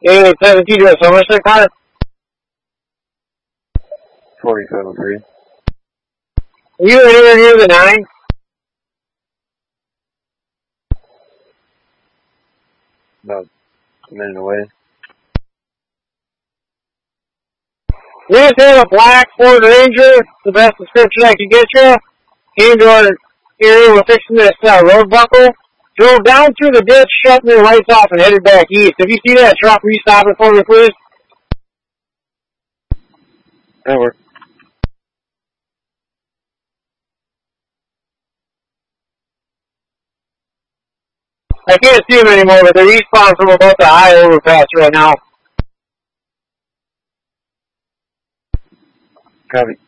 817 to so much car. 4073. Are you anywhere near the 9? About a minute away. We just have a black Ford Ranger, the best description I could get you. Came to our area, we're fixing this road buckle. Drove down through the ditch, shut their lights off, and headed back east. If you see that truck, will you stop it for me, please? Over. I can't see them anymore, but they're eastbound from about the high overpass right now. Copy.